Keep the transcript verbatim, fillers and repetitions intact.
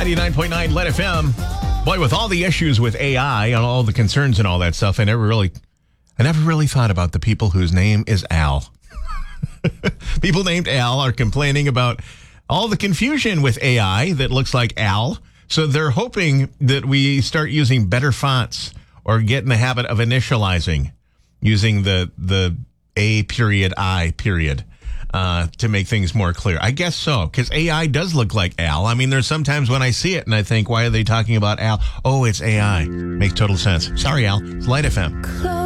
ninety-nine point nine L E D F M. Boy, with all the issues with A I and all the concerns and all that stuff, I never really, I never really thought about the people whose name is Al. People named Al are complaining about all the confusion with A I that looks like Al. So they're hoping that we start using better fonts or get in the habit of initializing using the the A period I period. Uh, to make things more clear. I guess so, because A I does look like Al. I mean, there's sometimes when I see it and I think, why are they talking about Al? Oh, it's A I. Makes total sense. Sorry, Al. It's L E D F M.